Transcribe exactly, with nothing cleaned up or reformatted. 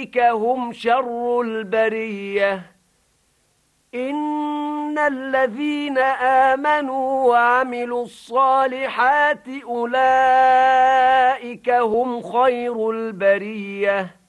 أولئك هم شر البرية إن الذين آمنوا وعملوا الصالحات أولئك هم خير البرية